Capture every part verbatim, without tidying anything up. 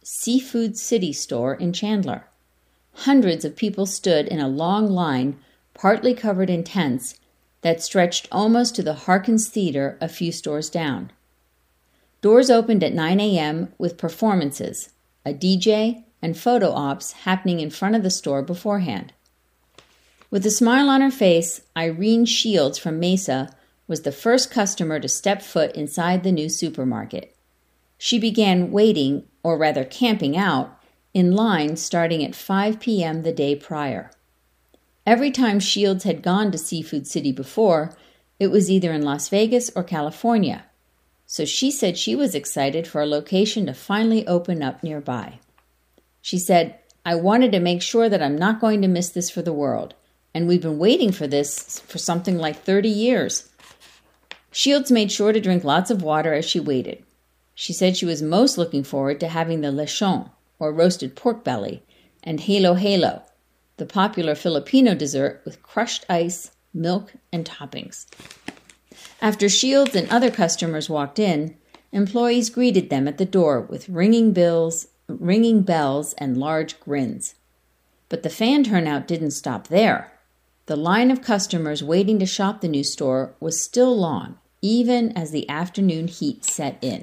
Seafood City store in Chandler. Hundreds of people stood in a long line, partly covered in tents, that stretched almost to the Harkins Theater a few stores down. Doors opened at nine a.m. with performances, a D J, and photo ops happening in front of the store beforehand. With a smile on her face, Irene Shields from Mesa was the first customer to step foot inside the new supermarket. She began waiting, or rather camping out, in line starting at five p.m. the day prior. Every time Shields had gone to Seafood City before, it was either in Las Vegas or California, so she said she was excited for a location to finally open up nearby. She said, "I wanted to make sure that I'm not going to miss this for the world, and we've been waiting for this for something like thirty years. Shields made sure to drink lots of water as she waited. She said she was most looking forward to having the lechon, or roasted pork belly, and halo halo, the popular Filipino dessert with crushed ice, milk, and toppings. After Shields and other customers walked in, employees greeted them at the door with ringing bells, ringing bells and large grins. But the fan turnout didn't stop there. The line of customers waiting to shop the new store was still long, even as the afternoon heat set in.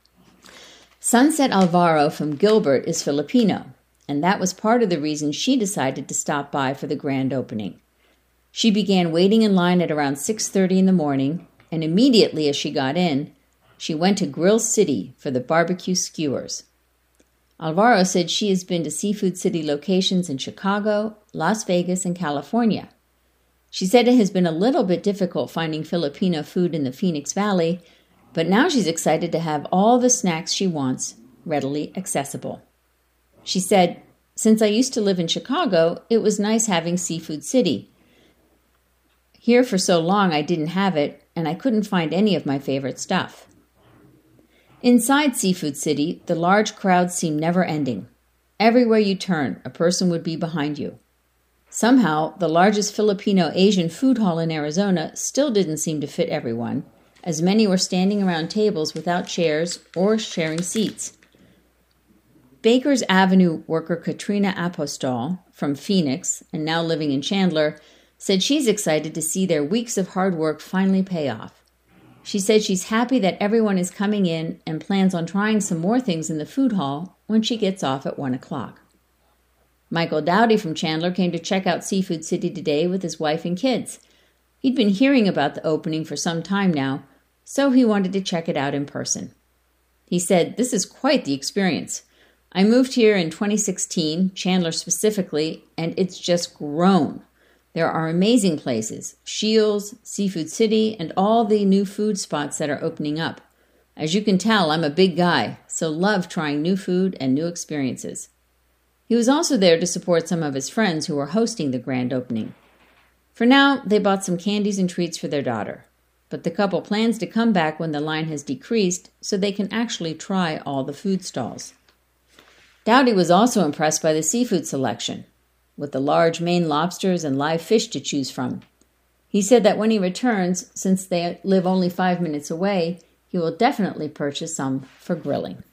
Sunset Alvaro from Gilbert is Filipino, and that was part of the reason she decided to stop by for the grand opening. She began waiting in line at around six thirty in the morning, and immediately as she got in, she went to Grill City for the barbecue skewers. Alvaro said she has been to Seafood City locations in Chicago, Las Vegas, and California. She said it has been a little bit difficult finding Filipino food in the Phoenix Valley, but now she's excited to have all the snacks she wants readily accessible. She said, "Since I used to live in Chicago, it was nice having Seafood City. Here for so long I didn't have it, and I couldn't find any of my favorite stuff." Inside Seafood City, the large crowds seemed never-ending. Everywhere you turn, a person would be behind you. Somehow, the largest Filipino-Asian food hall in Arizona still didn't seem to fit everyone, as many were standing around tables without chairs or sharing seats. Bakers Avenue worker Katrina Apostol from Phoenix, and now living in Chandler, said she's excited to see their weeks of hard work finally pay off. She said she's happy that everyone is coming in and plans on trying some more things in the food hall when she gets off at one o'clock. Michael Dowdy from Chandler came to check out Seafood City today with his wife and kids. He'd been hearing about the opening for some time now, so he wanted to check it out in person. He said, "This is quite the experience. I moved here in twenty sixteen, Chandler specifically, and it's just grown. There are amazing places, Shields, Seafood City, and all the new food spots that are opening up. As you can tell, I'm a big guy, so love trying new food and new experiences." He was also there to support some of his friends who were hosting the grand opening. For now, they bought some candies and treats for their daughter, but the couple plans to come back when the line has decreased so they can actually try all the food stalls. Dowdy was also impressed by the seafood selection, with the large Maine lobsters and live fish to choose from. He said that when he returns, since they live only five minutes away, he will definitely purchase some for grilling.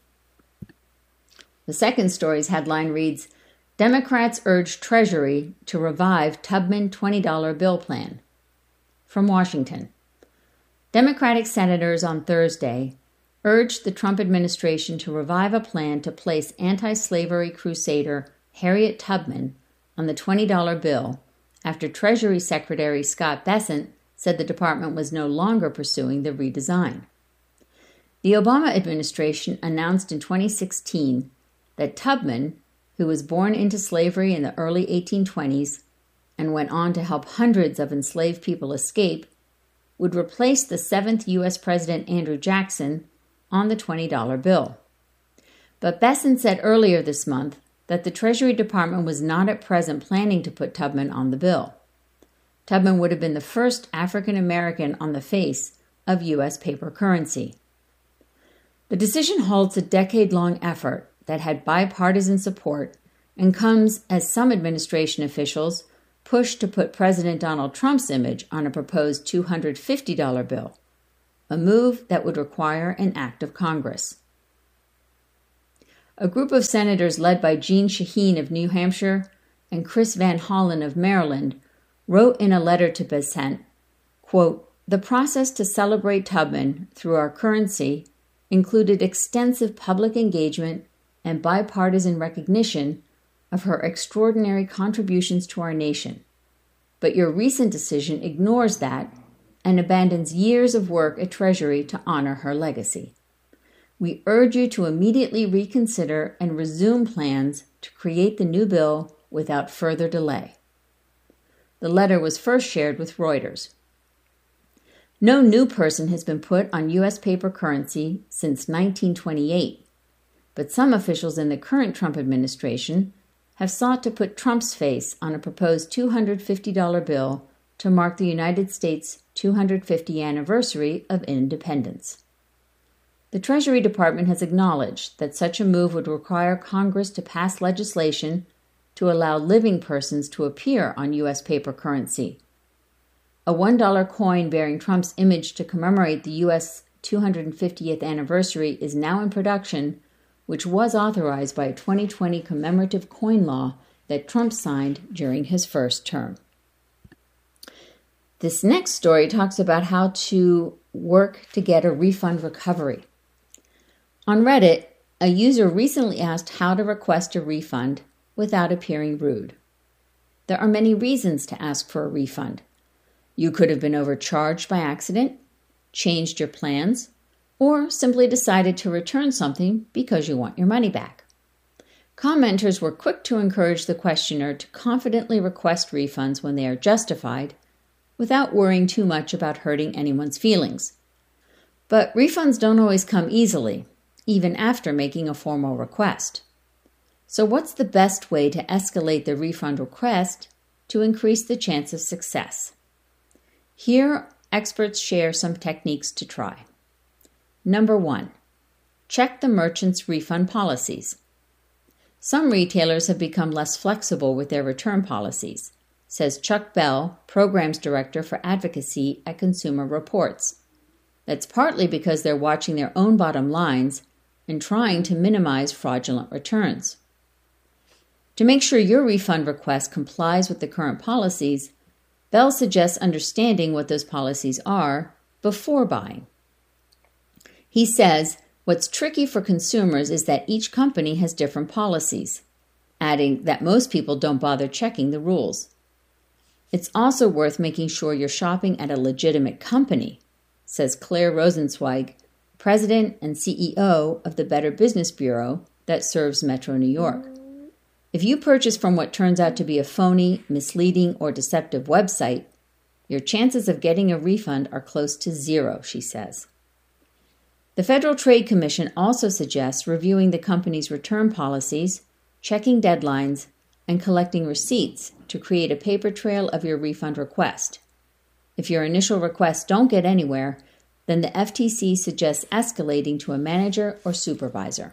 The second story's headline reads, "Democrats urge Treasury to revive Tubman twenty dollar bill plan." From Washington. Democratic senators on Thursday urged the Trump administration to revive a plan to place anti-slavery crusader Harriet Tubman on the twenty dollar bill after Treasury Secretary Scott Bessent said the department was no longer pursuing the redesign. The Obama administration announced in twenty sixteen that Tubman, who was born into slavery in the early eighteen twenties and went on to help hundreds of enslaved people escape, would replace the seventh U S President Andrew Jackson on the twenty dollar bill. But Bessent said earlier this month that the Treasury Department was not at present planning to put Tubman on the bill. Tubman would have been the first African American on the face of U S paper currency. The decision halts a decade-long effort that had bipartisan support and comes as some administration officials push to put President Donald Trump's image on a proposed two hundred fifty dollar bill, a move that would require an act of Congress. A group of senators led by Jeanne Shaheen of New Hampshire and Chris Van Hollen of Maryland wrote in a letter to Bessent, quote, "The process to celebrate Tubman through our currency included extensive public engagement and bipartisan recognition of her extraordinary contributions to our nation. But your recent decision ignores that and abandons years of work at Treasury to honor her legacy. We urge you to immediately reconsider and resume plans to create the new bill without further delay." The letter was first shared with Reuters. No new person has been put on U S paper currency since nineteen twenty-eight, but some officials in the current Trump administration have sought to put Trump's face on a proposed two hundred fifty dollars bill to mark the United States' two hundred fiftieth anniversary of independence. The Treasury Department has acknowledged that such a move would require Congress to pass legislation to allow living persons to appear on U S paper currency. A one dollar coin bearing Trump's image to commemorate the U S two hundred fiftieth anniversary is now in production, which was authorized by a twenty twenty commemorative coin law that Trump signed during his first term. This next story talks about how to work to get a refund recovery. On Reddit, a user recently asked how to request a refund without appearing rude. There are many reasons to ask for a refund. You could have been overcharged by accident, changed your plans, or simply decided to return something because you want your money back. Commenters were quick to encourage the questioner to confidently request refunds when they are justified, without worrying too much about hurting anyone's feelings. But refunds don't always come easily, even after making a formal request. So what's the best way to escalate the refund request to increase the chance of success? Here, experts share some techniques to try. Number one, check the merchant's refund policies. Some retailers have become less flexible with their return policies, says Chuck Bell, Programs Director for Advocacy at Consumer Reports. That's partly because they're watching their own bottom lines and trying to minimize fraudulent returns. To make sure your refund request complies with the current policies, Bell suggests understanding what those policies are before buying. He says, what's tricky for consumers is that each company has different policies, adding that most people don't bother checking the rules. It's also worth making sure you're shopping at a legitimate company, says Claire Rosenzweig, President and C E O of the Better Business Bureau that serves Metro New York. If you purchase from what turns out to be a phony, misleading, or deceptive website, your chances of getting a refund are close to zero, she says. The Federal Trade Commission also suggests reviewing the company's return policies, checking deadlines, and collecting receipts to create a paper trail of your refund request. If your initial requests don't get anywhere, then the F T C suggests escalating to a manager or supervisor.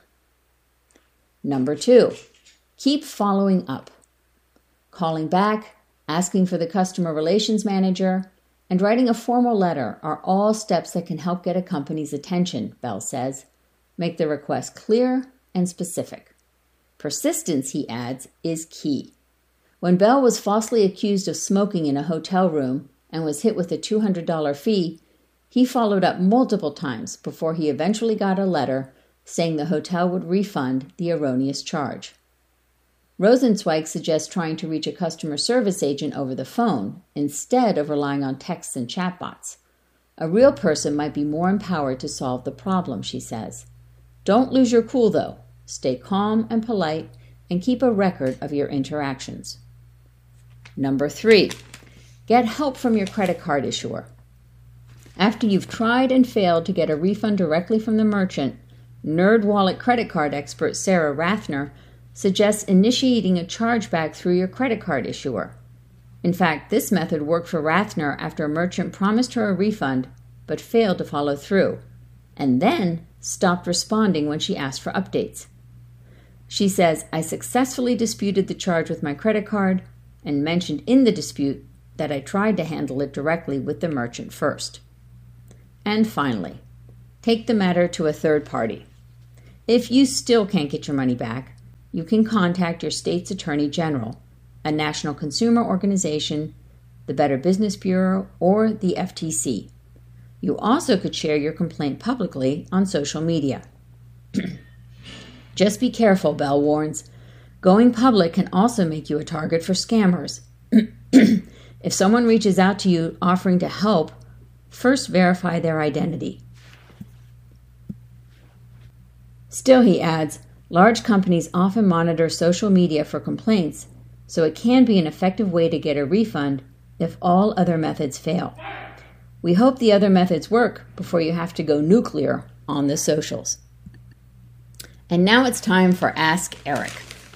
Number two, keep following up. Calling back, asking for the customer relations manager, and writing a formal letter are all steps that can help get a company's attention, Bell says. Make the request clear and specific. Persistence, he adds, is key. When Bell was falsely accused of smoking in a hotel room and was hit with a two hundred dollars fee, he followed up multiple times before he eventually got a letter saying the hotel would refund the erroneous charge. Rosenzweig suggests trying to reach a customer service agent over the phone instead of relying on texts and chatbots. A real person might be more empowered to solve the problem, she says. Don't lose your cool, though. Stay calm and polite and keep a record of your interactions. Number three, get help from your credit card issuer. After you've tried and failed to get a refund directly from the merchant, NerdWallet credit card expert Sarah Rathner suggests initiating a chargeback through your credit card issuer. In fact, this method worked for Rathner after a merchant promised her a refund but failed to follow through, and then stopped responding when she asked for updates. She says, I successfully disputed the charge with my credit card and mentioned in the dispute that I tried to handle it directly with the merchant first. And finally, take the matter to a third party. If you still can't get your money back, you can contact your state's attorney general, a national consumer organization, the Better Business Bureau, or the F T C. You also could share your complaint publicly on social media. Just be careful, Bell warns. Going public can also make you a target for scammers. If someone reaches out to you offering to help, first verify their identity. Still, he adds, large companies often monitor social media for complaints, so it can be an effective way to get a refund if all other methods fail. We hope the other methods work before you have to go nuclear on the socials. And now it's time for Ask Eric.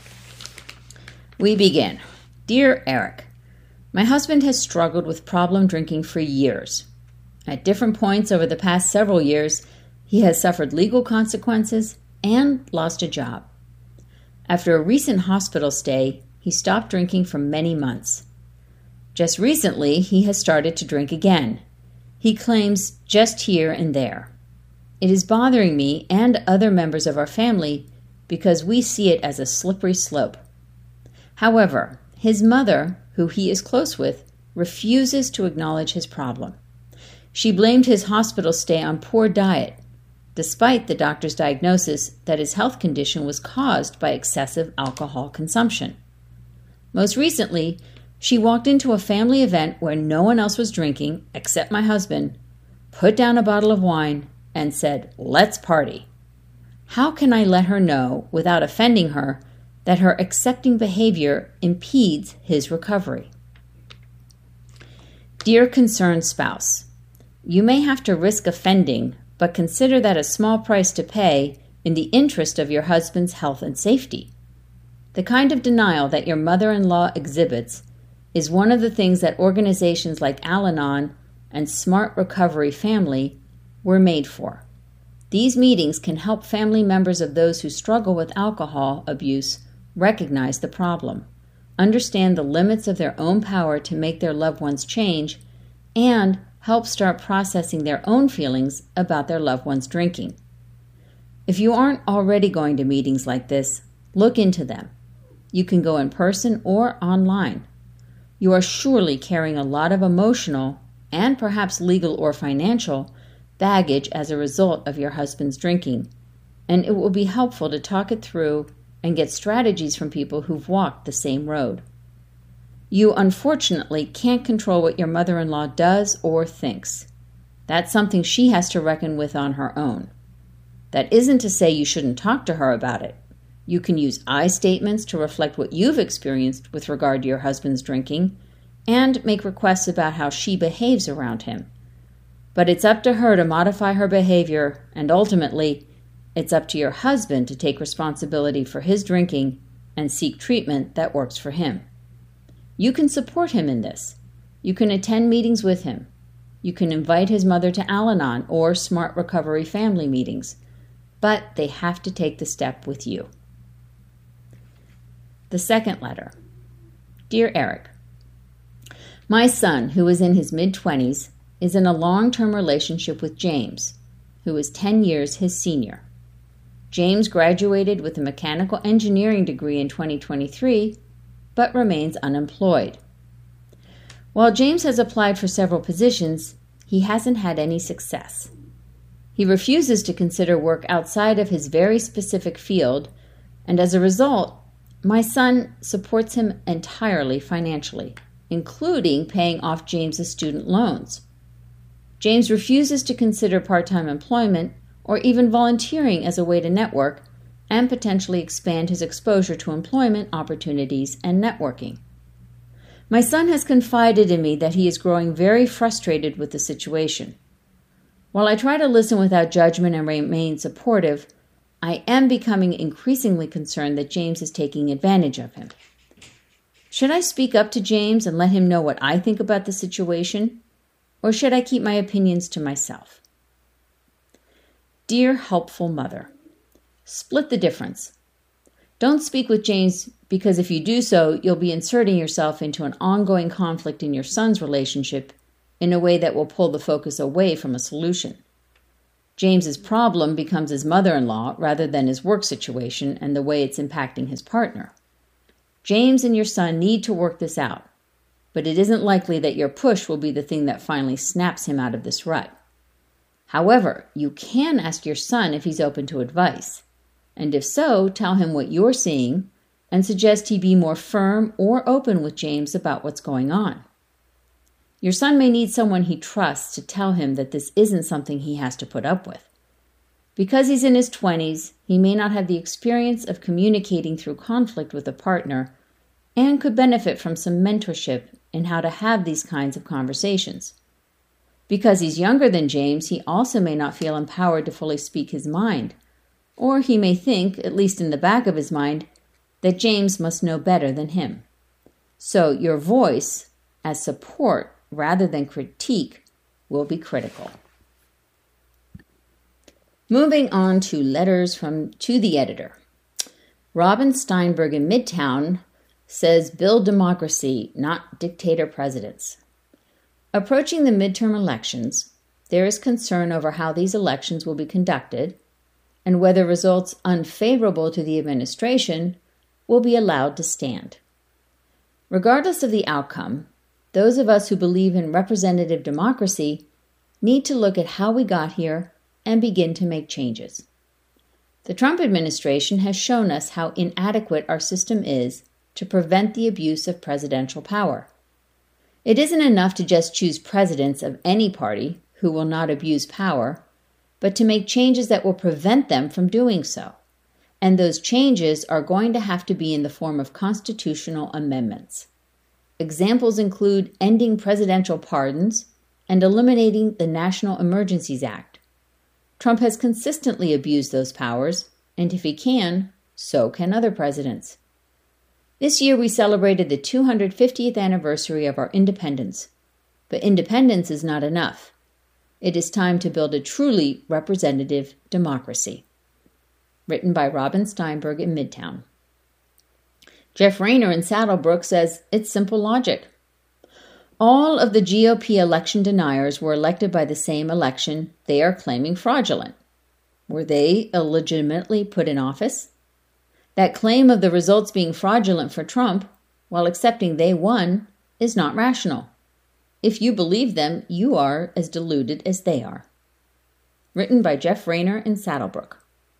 We begin. Dear Eric, my husband has struggled with problem drinking for years. At different points over the past several years, he has suffered legal consequences and lost a job. After a recent hospital stay, he stopped drinking for many months. Just recently, he has started to drink again. He claims just here and there. It is bothering me and other members of our family because we see it as a slippery slope. However, his mother, who he is close with, refuses to acknowledge his problem. She blamed his hospital stay on poor diet, despite the doctor's diagnosis that his health condition was caused by excessive alcohol consumption. Most recently, she walked into a family event where no one else was drinking except my husband, put down a bottle of wine, and said, "Let's party." How can I let her know, without offending her, that her accepting behavior impedes his recovery? Dear concerned spouse, you may have to risk offending, but consider that a small price to pay in the interest of your husband's health and safety. The kind of denial that your mother-in-law exhibits is one of the things that organizations like Al-Anon and Smart Recovery Family were made for. These meetings can help family members of those who struggle with alcohol abuse recognize the problem, understand the limits of their own power to make their loved ones change, and help start processing their own feelings about their loved ones drinking. If you aren't already going to meetings like this, look into them. You can go in person or online. You are surely carrying a lot of emotional, and perhaps legal or financial, baggage as a result of your husband's drinking, and it will be helpful to talk it through and get strategies from people who've walked the same road. You unfortunately can't control what your mother-in-law does or thinks. That's something she has to reckon with on her own. That isn't to say you shouldn't talk to her about it. You can use I statements to reflect what you've experienced with regard to your husband's drinking and make requests about how she behaves around him. But it's up to her to modify her behavior, and ultimately, it's up to your husband to take responsibility for his drinking and seek treatment that works for him. You can support him in this. You can attend meetings with him. You can invite his mother to Al-Anon or Smart Recovery Family meetings, but they have to take the step with you. The second letter. Dear Eric, my son, who is in his mid-twenties, is in a long-term relationship with James, who is ten years his senior. James graduated with a mechanical engineering degree in twenty twenty-three, but remains unemployed. While James has applied for several positions, he hasn't had any success. He refuses to consider work outside of his very specific field, and as a result, my son supports him entirely financially, including paying off James's student loans. James refuses to consider part-time employment or even volunteering as a way to network and potentially expand his exposure to employment opportunities and networking. My son has confided in me that he is growing very frustrated with the situation. While I try to listen without judgment and remain supportive, I am becoming increasingly concerned that James is taking advantage of him. Should I speak up to James and let him know what I think about the situation, or should I keep my opinions to myself? Dear helpful mother, split the difference. Don't speak with James because if you do so, you'll be inserting yourself into an ongoing conflict in your son's relationship in a way that will pull the focus away from a solution. James's problem becomes his mother-in-law rather than his work situation and the way it's impacting his partner. James and your son need to work this out, but it isn't likely that your push will be the thing that finally snaps him out of this rut. However, you can ask your son if he's open to advice, and if so, tell him what you're seeing and suggest he be more firm or open with James about what's going on. Your son may need someone he trusts to tell him that this isn't something he has to put up with. Because he's in his twenties, he may not have the experience of communicating through conflict with a partner and could benefit from some mentorship in how to have these kinds of conversations. Because he's younger than James, he also may not feel empowered to fully speak his mind, or he may think, at least in the back of his mind, that James must know better than him. So your voice, as support rather than critique, will be critical. Moving on to letters from to the editor. Robin Steinberg in Midtown says, build democracy, not dictator presidents. Approaching the midterm elections, there is concern over how these elections will be conducted and whether results unfavorable to the administration will be allowed to stand. Regardless of the outcome, those of us who believe in representative democracy need to look at how we got here and begin to make changes. The Trump administration has shown us how inadequate our system is to prevent the abuse of presidential power. It isn't enough to just choose presidents of any party who will not abuse power, but to make changes that will prevent them from doing so. And those changes are going to have to be in the form of constitutional amendments. Examples include ending presidential pardons and eliminating the National Emergencies Act. Trump has consistently abused those powers, and if he can, so can other presidents. This year we celebrated the two hundred fiftieth anniversary of our independence, but independence is not enough. It is time to build a truly representative democracy. Written by Robin Steinberg in Midtown. Jeff Rayner in Saddlebrook says, it's simple logic. All of the G O P election deniers were elected by the same election they are claiming fraudulent. Were they illegitimately put in office? That claim of the results being fraudulent for Trump, while accepting they won, is not rational. If you believe them, you are as deluded as they are. Written by Jeff Rayner in Saddlebrook.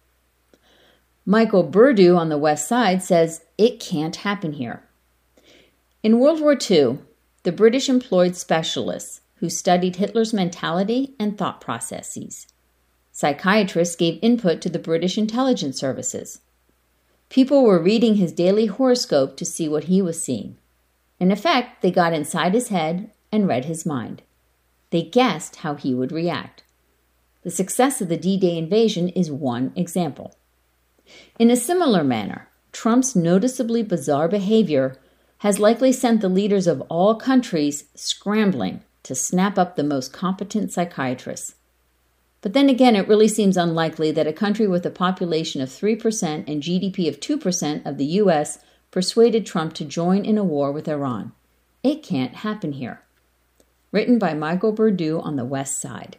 Michael Burdew on the West Side says, it can't happen here. In World War Two, the British employed specialists who studied Hitler's mentality and thought processes. Psychiatrists gave input to the British intelligence services. People were reading his daily horoscope to see what he was seeing. In effect, they got inside his head and read his mind. They guessed how he would react. The success of the D-Day invasion is one example. In a similar manner, Trump's noticeably bizarre behavior has likely sent the leaders of all countries scrambling to snap up the most competent psychiatrists. But then again, it really seems unlikely that a country with a population of three percent and G D P of two percent of the U S persuaded Trump to join in a war with Iran. It can't happen here. Written by Michael Burdew on the West Side.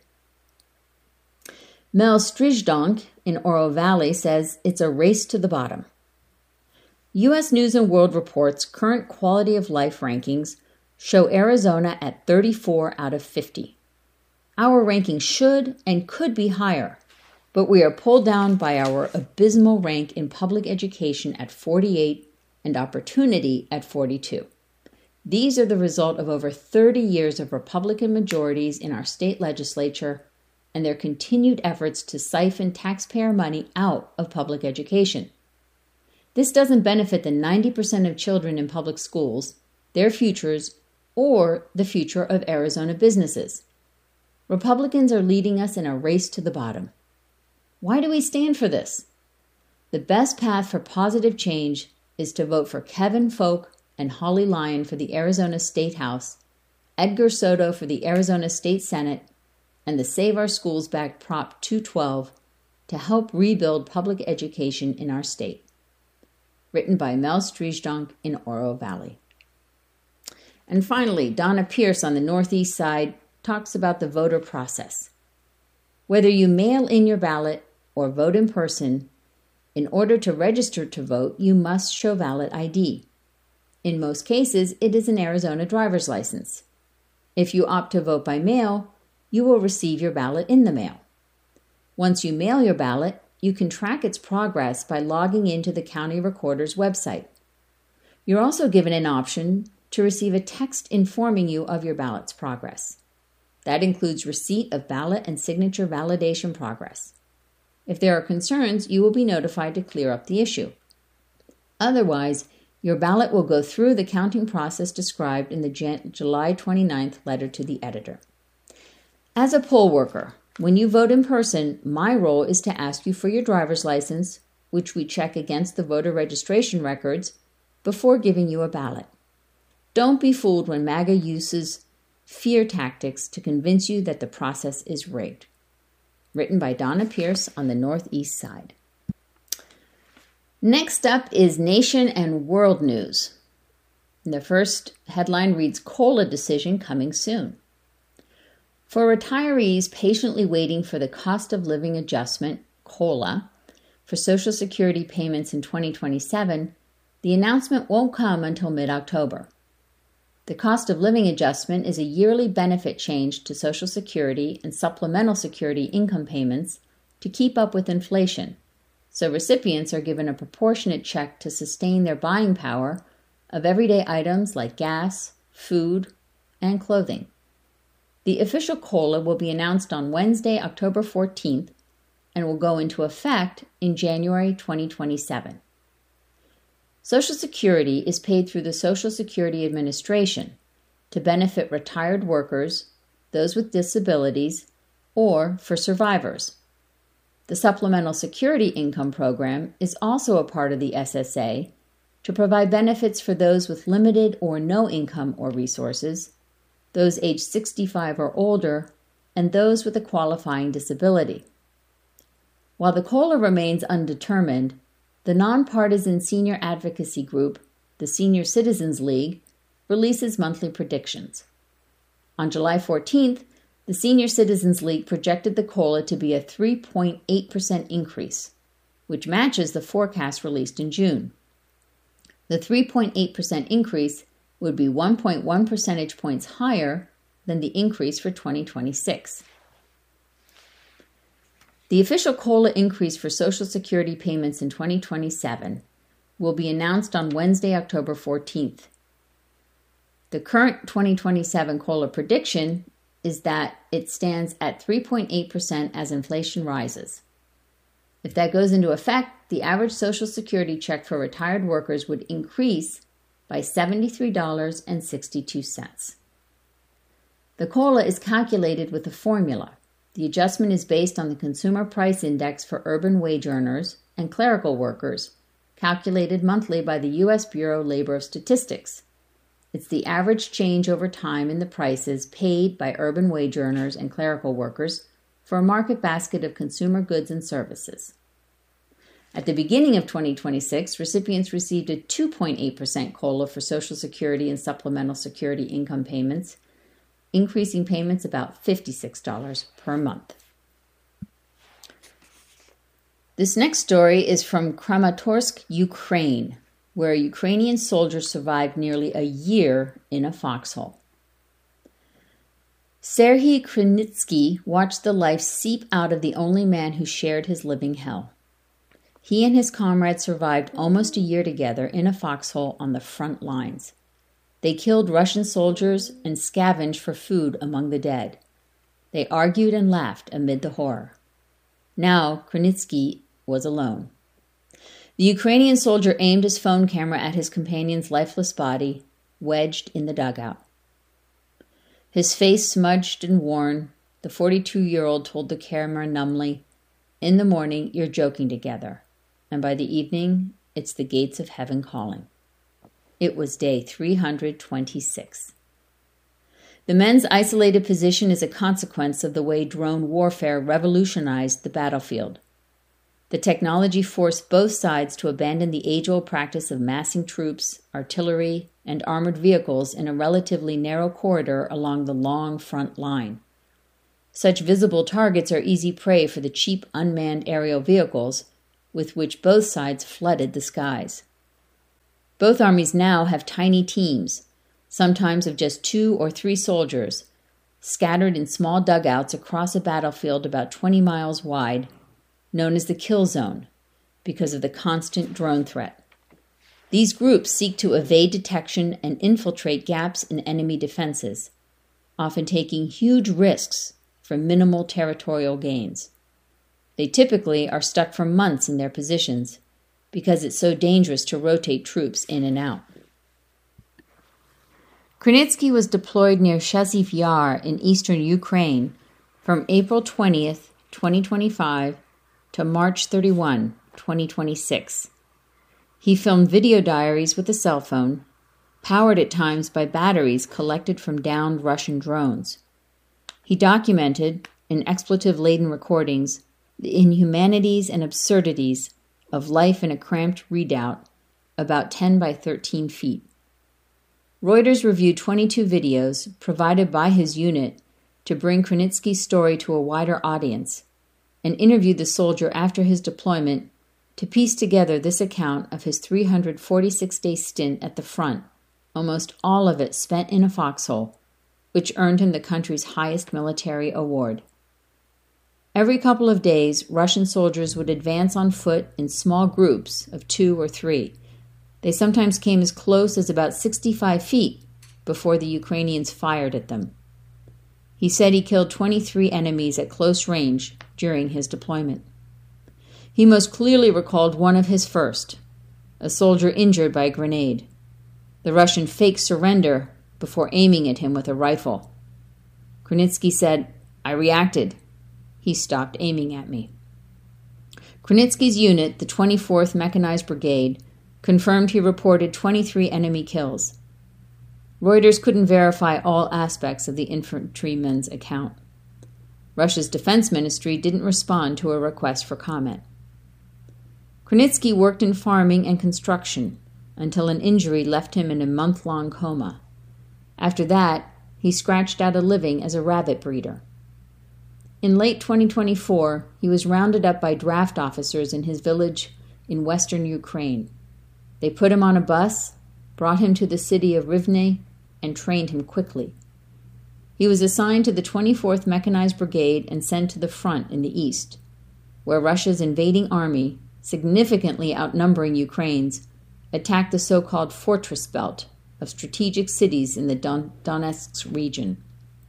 Mel Strijdonk in Oro Valley says it's a race to the bottom. U S News and World Report's current quality of life rankings show Arizona at thirty-four out of fifty. Our ranking should and could be higher, but we are pulled down by our abysmal rank in public education at forty-eight and opportunity at forty-two. These are the result of over thirty years of Republican majorities in our state legislature and their continued efforts to siphon taxpayer money out of public education. This doesn't benefit the ninety percent of children in public schools, their futures, or the future of Arizona businesses. Republicans are leading us in a race to the bottom. Why do we stand for this? The best path for positive change is to vote for Kevin Folk and Holly Lyon for the Arizona State House, Edgar Soto for the Arizona State Senate, and the Save Our Schools Back Prop two twelve to help rebuild public education in our state. Written by Mel Strijdonk in Oro Valley. And finally, Donna Pierce on the Northeast Side talks about the voter process. Whether you mail in your ballot or vote in person, in order to register to vote, you must show valid I D. In most cases, it is an Arizona driver's license. If you opt to vote by mail, you will receive your ballot in the mail. Once you mail your ballot, you can track its progress by logging into the county recorder's website. You're also given an option to receive a text informing you of your ballot's progress. That includes receipt of ballot and signature validation progress. If there are concerns, you will be notified to clear up the issue. Otherwise, your ballot will go through the counting process described in the Jan- July twenty-ninth letter to the editor. As a poll worker, when you vote in person, my role is to ask you for your driver's license, which we check against the voter registration records, before giving you a ballot. Don't be fooled when MAGA uses fear tactics to convince you that the process is rigged. Written by Donna Pierce on the Northeast Side. Next up is Nation and World News. The first headline reads, COLA decision coming soon. For retirees patiently waiting for the cost of living adjustment, COLA, for Social Security payments in twenty twenty-seven, the announcement won't come until mid-October. The cost of living adjustment is a yearly benefit change to Social Security and supplemental security income payments to keep up with inflation, so recipients are given a proportionate check to sustain their buying power of everyday items like gas, food, and clothing. The official COLA will be announced on Wednesday, October fourteenth, and will go into effect in January twenty twenty-seven. Social Security is paid through the Social Security Administration to benefit retired workers, those with disabilities, or for survivors. The Supplemental Security Income Program is also a part of the S S A to provide benefits for those with limited or no income or resources, those aged sixty-five or older, and those with a qualifying disability. While the COLA remains undetermined, the nonpartisan senior advocacy group, the Senior Citizens League, releases monthly predictions. On July fourteenth, the Senior Citizens League projected the COLA to be a three point eight percent increase, which matches the forecast released in June. The three point eight percent increase would be one point one percentage points higher than the increase for twenty twenty-six. The official COLA increase for Social Security payments in twenty twenty-seven will be announced on Wednesday, October fourteenth. The current twenty twenty-seven COLA prediction is that it stands at three point eight percent as inflation rises. If that goes into effect, the average Social Security check for retired workers would increase by seventy-three dollars and sixty-two cents. The COLA is calculated with a formula. The adjustment is based on the Consumer Price Index for urban wage earners and clerical workers, calculated monthly by the U S Bureau of Labor Statistics. It's the average change over time in the prices paid by urban wage earners and clerical workers for a market basket of consumer goods and services. At the beginning of twenty twenty-six, recipients received a two point eight percent COLA for Social Security and supplemental security income payments, increasing payments about fifty-six dollars per month. This next story is from Kramatorsk, Ukraine, where a Ukrainian soldier survived nearly a year in a foxhole. Serhiy Krinitsky watched the life seep out of the only man who shared his living hell. He and his comrades survived almost a year together in a foxhole on the front lines. They killed Russian soldiers and scavenged for food among the dead. They argued and laughed amid the horror. Now, Krinitsky was alone. The Ukrainian soldier aimed his phone camera at his companion's lifeless body, wedged in the dugout. His face smudged and worn, the forty-two-year-old told the camera numbly, "In the morning, you're joking together, and by the evening, it's the gates of heaven calling." It was day three hundred twenty-six. The men's isolated position is a consequence of the way drone warfare revolutionized the battlefield. The technology forced both sides to abandon the age-old practice of massing troops, artillery, and armored vehicles in a relatively narrow corridor along the long front line. Such visible targets are easy prey for the cheap unmanned aerial vehicles with which both sides flooded the skies. Both armies now have tiny teams, sometimes of just two or three soldiers, scattered in small dugouts across a battlefield about twenty miles wide, known as the kill zone, because of the constant drone threat. These groups seek to evade detection and infiltrate gaps in enemy defenses, often taking huge risks for minimal territorial gains. They typically are stuck for months in their positions because it's so dangerous to rotate troops in and out. Khrunitsky was deployed near Chasiv Yar in eastern Ukraine from April twentieth, twenty twenty-five to March thirty-first, twenty twenty-six. He filmed video diaries with a cell phone, powered at times by batteries collected from downed Russian drones. He documented, in expletive-laden recordings, the inhumanities and absurdities of life in a cramped redoubt about ten by thirteen feet. Reuters reviewed twenty-two videos provided by his unit to bring Khrunitsky's story to a wider audience, and interviewed the soldier after his deployment to piece together this account of his three hundred forty-six day stint at the front, almost all of it spent in a foxhole, which earned him the country's highest military award. Every couple of days, Russian soldiers would advance on foot in small groups of two or three. They sometimes came as close as about sixty-five feet before the Ukrainians fired at them. He said he killed twenty-three enemies at close range during his deployment. He most clearly recalled one of his first, a soldier injured by a grenade. The Russian faked surrender before aiming at him with a rifle. Khrunitsky said, "I reacted. He stopped aiming at me." Khrunitsky's unit, the twenty-fourth Mechanized Brigade, confirmed he reported twenty-three enemy kills. Reuters couldn't verify all aspects of the infantryman's account. Russia's defense ministry didn't respond to a request for comment. Khrunitsky worked in farming and construction until an injury left him in a month-long coma. After that, he scratched out a living as a rabbit breeder. In late twenty twenty-four, he was rounded up by draft officers in his village in western Ukraine. They put him on a bus, brought him to the city of Rivne, and trained him quickly. He was assigned to the twenty-fourth Mechanized Brigade and sent to the front in the east, where Russia's invading army, significantly outnumbering Ukraine's, attacked the so-called fortress belt of strategic cities in the Don- Donetsk region.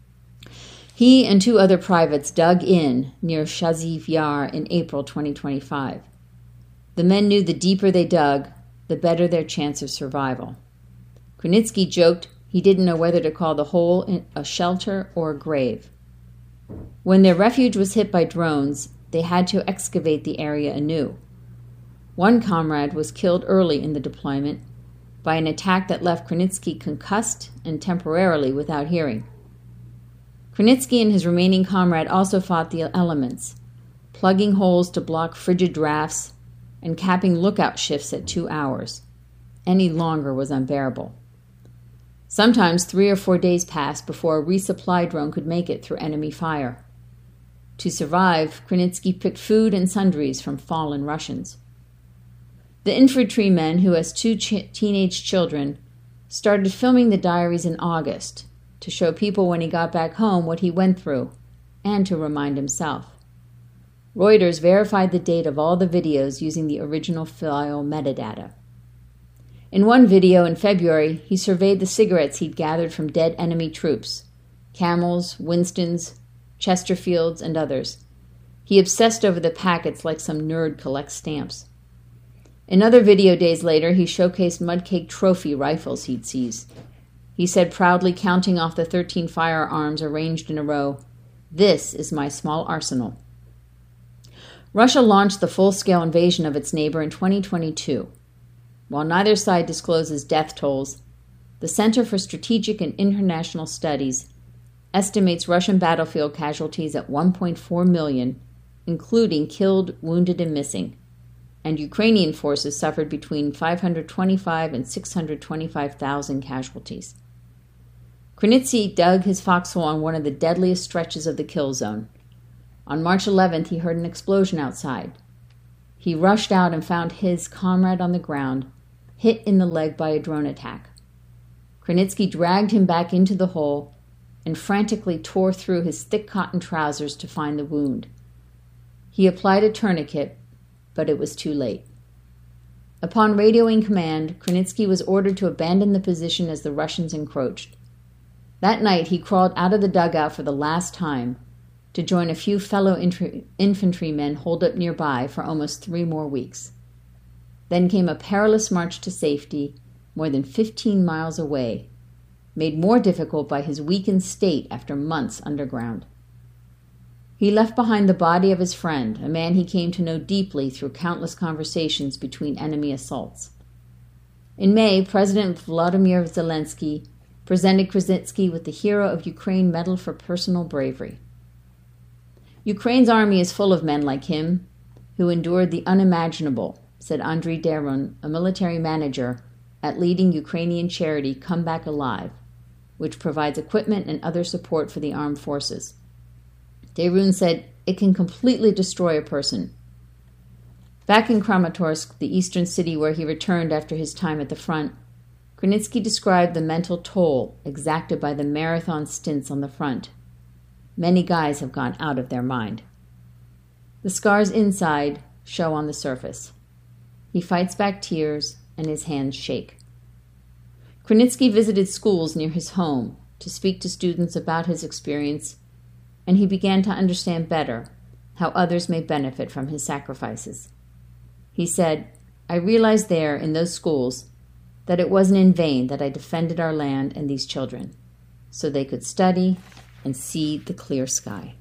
He and two other privates dug in near Chasiv Yar in April twenty twenty-five. The men knew the deeper they dug, the better their chance of survival. Khrunitsky joked he didn't know whether to call the hole a shelter or a grave. When their refuge was hit by drones, they had to excavate the area anew. One comrade was killed early in the deployment by an attack that left Khrunitsky concussed and temporarily without hearing. Khrunitsky and his remaining comrade also fought the elements, plugging holes to block frigid drafts and capping lookout shifts at two hours. Any longer was unbearable. Sometimes three or four days passed before a resupply drone could make it through enemy fire. To survive, Khrunitsky picked food and sundries from fallen Russians. The infantryman, who has two ch- teenage children, started filming the diaries in August to show people when he got back home what he went through, and to remind himself. Reuters verified the date of all the videos using the original file metadata. In one video in February, he surveyed the cigarettes he'd gathered from dead enemy troops, Camels, Winstons, Chesterfields, and others. He obsessed over the packets like some nerd collects stamps. Another video days later, he showcased Mudcake trophy rifles he'd seized. He said, proudly counting off the thirteen firearms arranged in a row, "This is my small arsenal." Russia launched the full-scale invasion of its neighbor in twenty twenty-two. While neither side discloses death tolls, the Center for Strategic and International Studies estimates Russian battlefield casualties at one point four million, including killed, wounded, and missing, and Ukrainian forces suffered between five hundred twenty-five and six hundred twenty-five thousand casualties. Kranitsky dug his foxhole on one of the deadliest stretches of the kill zone. On March eleventh, he heard an explosion outside. He rushed out and found his comrade on the ground, hit in the leg by a drone attack. Kranitsky dragged him back into the hole and frantically tore through his thick cotton trousers to find the wound. He applied a tourniquet, but it was too late. Upon radioing command, Kranitsky was ordered to abandon the position as the Russians encroached. That night, he crawled out of the dugout for the last time to join a few fellow infantry- infantrymen holed up nearby for almost three more weeks. Then came a perilous march to safety, more than fifteen miles away, made more difficult by his weakened state after months underground. He left behind the body of his friend, a man he came to know deeply through countless conversations between enemy assaults. In May, President Vladimir Zelensky presented Kranitsky with the Hero of Ukraine Medal for personal bravery. Ukraine's army is full of men like him who endured the unimaginable, said Andriy Derun, a military manager at leading Ukrainian charity Come Back Alive, which provides equipment and other support for the armed forces. Derun said, "It can completely destroy a person." Back in Kramatorsk, the eastern city where he returned after his time at the front, Kranitsky described the mental toll exacted by the marathon stints on the front. Many guys have gone out of their mind. The scars inside show on the surface. He fights back tears, and his hands shake. Kranitsky visited schools near his home to speak to students about his experience, and he began to understand better how others may benefit from his sacrifices. He said, "I realized there in those schools that it wasn't in vain that I defended our land and these children, so they could study and see the clear sky."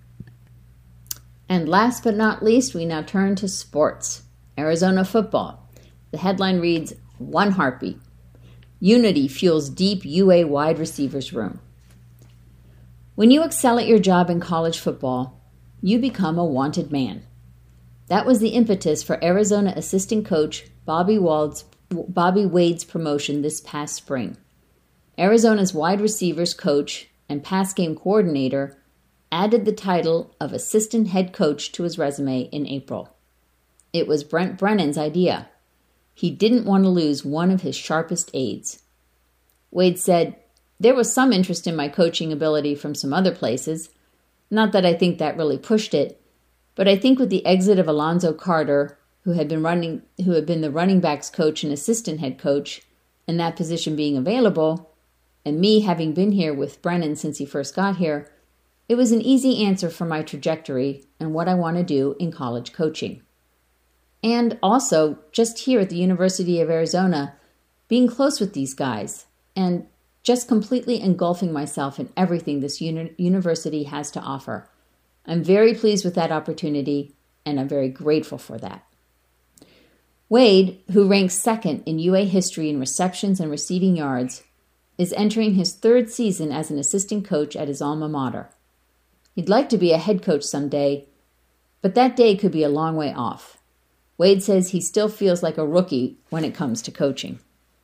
And last but not least, we now turn to sports. Arizona football. The headline reads, "One heartbeat. Unity fuels deep U A wide receivers room." When you excel at your job in college football, you become a wanted man. That was the impetus for Arizona assistant coach Bobby Wald's, Bobby Wade's promotion this past spring. Arizona's wide receivers coach and pass game coordinator added the title of assistant head coach to his resume in April. It was Brent Brennan's idea. He didn't want to lose one of his sharpest aides. Wade said, "There was some interest in my coaching ability from some other places. Not that I think that really pushed it, but I think with the exit of Alonzo Carter, who had been running, who had been the running backs coach and assistant head coach, and that position being available, and me having been here with Brennan since he first got here, it was an easy answer for my trajectory and what I want to do in college coaching. And also, just here at the University of Arizona, being close with these guys and just completely engulfing myself in everything this uni- university has to offer. I'm very pleased with that opportunity, and I'm very grateful for that." Wade, who ranks second in U A history in receptions and receiving yards, is entering his third season as an assistant coach at his alma mater. He'd like to be a head coach someday, but that day could be a long way off. Wade says he still feels like a rookie when it comes to coaching.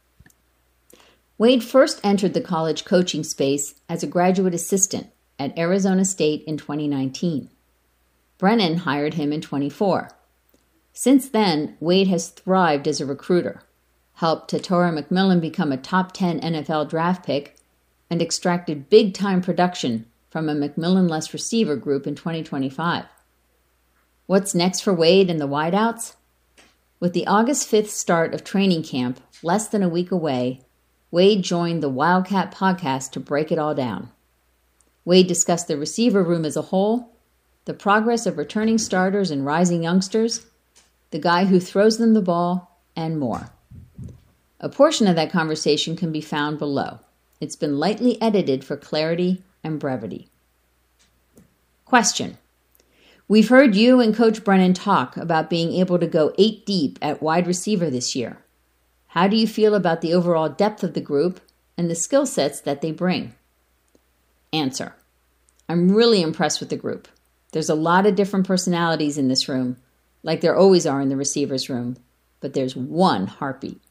Wade first entered the college coaching space as a graduate assistant at Arizona State in twenty nineteen. Brennan hired him in twenty-four. Since then, Wade has thrived as a recruiter, helped Tatora McMillan become a top ten N F L draft pick, and extracted big-time production from a McMillan-less receiver group in twenty twenty-five. What's next for Wade and the wideouts? With the August fifth start of training camp less than a week away, Wade joined the Wildcat podcast to break it all down. Wade discussed the receiver room as a whole, the progress of returning starters and rising youngsters, the guy who throws them the ball, and more. A portion of that conversation can be found below. It's been lightly edited for clarity and brevity. Question. We've heard you and Coach Brennan talk about being able to go eight deep at wide receiver this year. How do you feel about the overall depth of the group and the skill sets that they bring? Answer. I'm really impressed with the group. There's a lot of different personalities in this room, like there always are in the receivers room, but there's one heartbeat.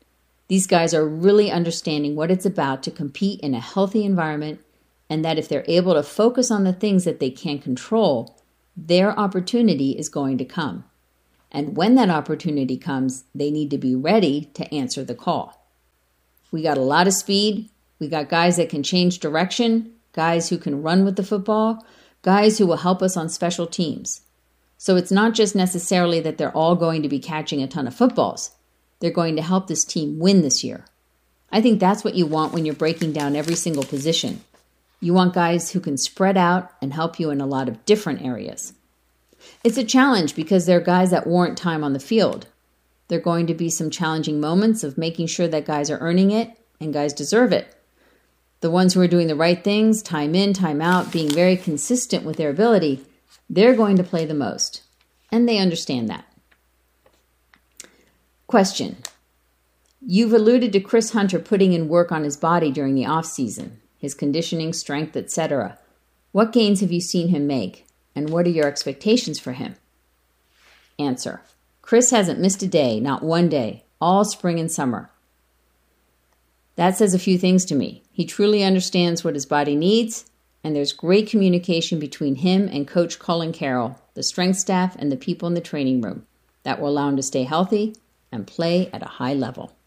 These guys are really understanding what it's about to compete in a healthy environment, and that if they're able to focus on the things that they can control, their opportunity is going to come. And when that opportunity comes, they need to be ready to answer the call. We got a lot of speed. We got guys that can change direction, guys who can run with the football, guys who will help us on special teams. So it's not just necessarily that they're all going to be catching a ton of footballs. They're going to help this team win this year. I think that's what you want when you're breaking down every single position. You want guys who can spread out and help you in a lot of different areas. It's a challenge because there are guys that warrant time on the field. There are going to be some challenging moments of making sure that guys are earning it and guys deserve it. The ones who are doing the right things, time in, time out, being very consistent with their ability, they're going to play the most. And they understand that. Question. You've alluded to Chris Hunter putting in work on his body during the off-season, his conditioning, strength, et cetera. What gains have you seen him make, and what are your expectations for him? Answer. Chris hasn't missed a day, not one day, all spring and summer. That says a few things to me. He truly understands what his body needs, and there's great communication between him and Coach Colin Carroll, the strength staff, and the people in the training room that will allow him to stay healthy and play at a high level.